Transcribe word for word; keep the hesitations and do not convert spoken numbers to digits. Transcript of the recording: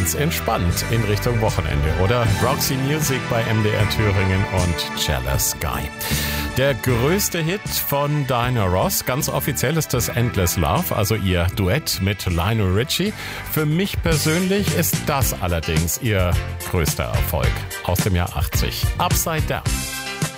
ganz entspannt in Richtung Wochenende, oder? Roxy Music bei M D R Thüringen und Jealous Sky. Der größte Hit von Diana Ross, ganz offiziell ist das Endless Love, also ihr Duett mit Lionel Richie. Für mich persönlich ist das allerdings ihr größter Erfolg aus dem Jahr achtzig. Upside Down.